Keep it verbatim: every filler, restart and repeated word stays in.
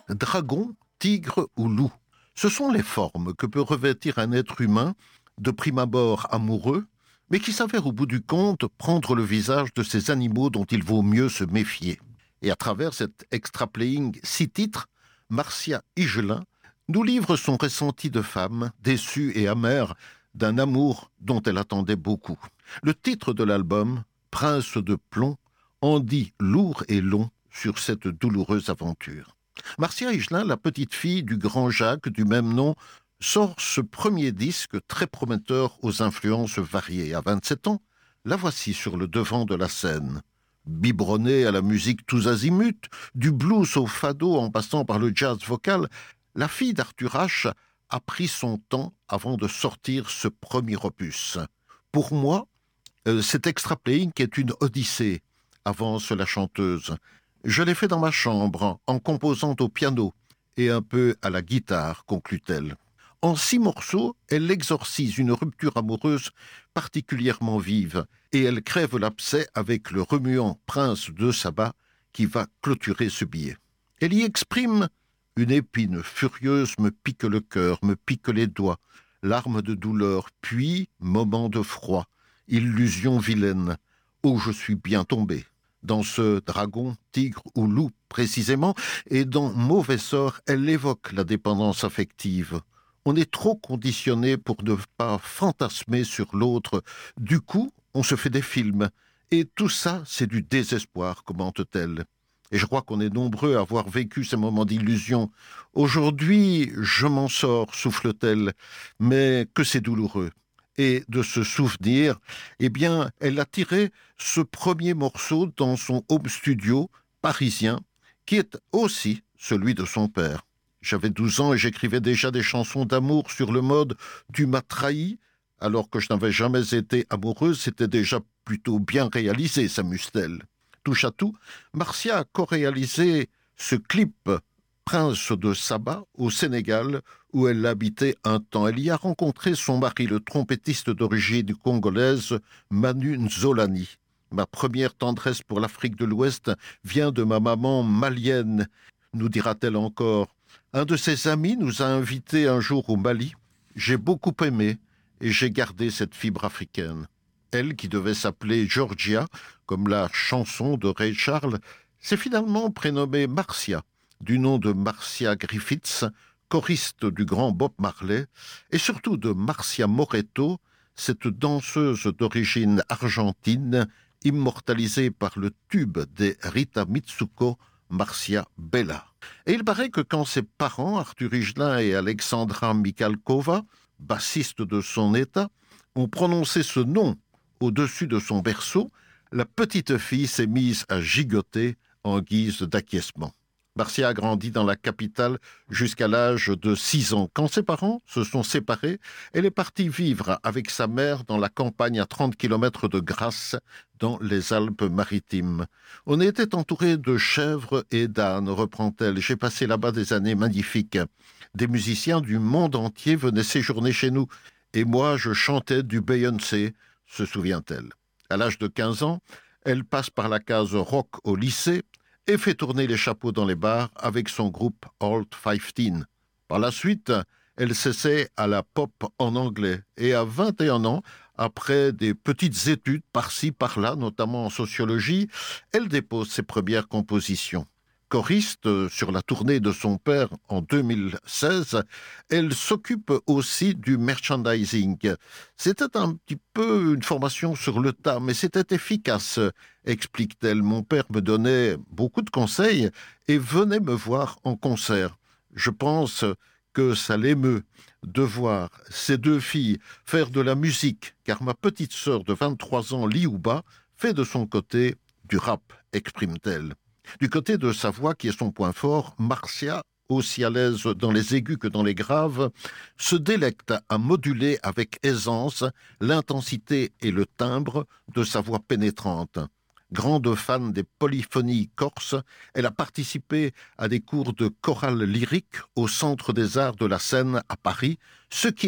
Dragon, tigre ou loup, ce sont les formes que peut revêtir un être humain, de prime abord amoureux, mais qui s'avère au bout du compte prendre le visage de ces animaux dont il vaut mieux se méfier. Et à travers cet extra-playing six titres, Marcia Higelin nous livre son ressenti de femme, déçue et amère, d'un amour dont elle attendait beaucoup. Le titre de l'album, Prince de plomb, en dit lourd et long sur cette douloureuse aventure. Marcia Higelin, la petite fille du grand Jacques du même nom, sort ce premier disque très prometteur aux influences variées. À vingt-sept ans, la voici sur le devant de la scène. Biberonnée à la musique tous azimuts, du blues au fado en passant par le jazz vocal, la fille d'Arthur H a pris son temps avant de sortir ce premier opus. Pour moi, euh, cet extra-playing est une odyssée, avance la chanteuse. Je l'ai fait dans ma chambre, en composant au piano et un peu à la guitare, conclut-elle. En six morceaux, elle exorcise une rupture amoureuse particulièrement vive et elle crève l'abcès avec le remuant Prince de Saba qui va clôturer ce billet. Elle y exprime « Une épine furieuse me pique le cœur, me pique les doigts, larmes de douleur, puis moment de froid, illusion vilaine, oh je suis bien tombée ». Dans ce dragon, tigre ou loup précisément, et dans Mauvais sort, elle évoque la dépendance affective. On est trop conditionné pour ne pas fantasmer sur l'autre. Du coup, on se fait des films. Et tout ça, c'est du désespoir, commente-t-elle. Et je crois qu'on est nombreux à avoir vécu ces moments d'illusion. Aujourd'hui, je m'en sors, souffle-t-elle, mais que c'est douloureux. Et de ce souvenir, eh bien, elle a tiré ce premier morceau dans son home studio parisien, qui est aussi celui de son père. J'avais douze ans et j'écrivais déjà des chansons d'amour sur le mode « tu m'as trahi », alors que je n'avais jamais été amoureuse, c'était déjà plutôt bien réalisé, s'amuse-t-elle. Touche à tout, Marcia a co-réalisé ce clip Prince de Saba au Sénégal, où elle habitait un temps. Elle y a rencontré son mari, le trompettiste d'origine congolaise, Manu Nzolani. Ma première tendresse pour l'Afrique de l'Ouest vient de ma maman malienne, nous dira-t-elle encore. Un de ses amis nous a invités un jour au Mali. J'ai beaucoup aimé et j'ai gardé cette fibre africaine. Elle, qui devait s'appeler Georgia, comme la chanson de Ray Charles, s'est finalement prénommée Marcia, du nom de Marcia Griffiths, choriste du grand Bob Marley, et surtout de Marcia Moreto, cette danseuse d'origine argentine, immortalisée par le tube des Rita Mitsuko, Marcia Bella. Et il paraît que quand ses parents, Arthur Higelin et Alexandra Mikalkova, bassistes de son état, ont prononcé ce nom au-dessus de son berceau, la petite fille s'est mise à gigoter en guise d'acquiescement. Marcia a grandi dans la capitale jusqu'à l'âge de six ans. Quand ses parents se sont séparés, elle est partie vivre avec sa mère dans la campagne à trente kilomètres de Grasse, dans les Alpes-Maritimes. On était entouré de chèvres et d'ânes, reprend-elle. J'ai passé là-bas des années magnifiques. Des musiciens du monde entier venaient séjourner chez nous. Et moi, je chantais du Beyoncé, se souvient-elle. À l'âge de quinze ans, elle passe par la case rock au lycée et fait tourner les chapeaux dans les bars avec son groupe Alt quinze. Par la suite, elle s'essaie à la pop en anglais et à vingt et un ans, après des petites études par-ci par-là, notamment en sociologie, elle dépose ses premières compositions. Choriste sur la tournée de son père en deux mille seize, elle s'occupe aussi du merchandising. C'était un petit peu une formation sur le tas, mais c'était efficace, explique-t-elle. Mon père me donnait beaucoup de conseils et venait me voir en concert. Je pense que ça l'émeut de voir ces deux filles faire de la musique, car ma petite sœur de vingt-trois ans, Liouba, fait de son côté du rap, exprime-t-elle. Du côté de sa voix, qui est son point fort, Marcia, aussi à l'aise dans les aigus que dans les graves, se délecte à moduler avec aisance l'intensité et le timbre de sa voix pénétrante. Grande fan des polyphonies corses, elle a participé à des cours de chorale lyrique au Centre des Arts de la Seine à Paris, ce qui